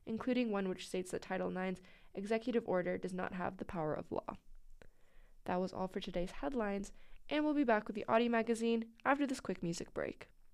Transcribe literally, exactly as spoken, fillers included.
including one which states that Title nine's executive order does not have the power of law. That was all for today's headlines, and we'll be back with the Audio Magazine after this quick music break.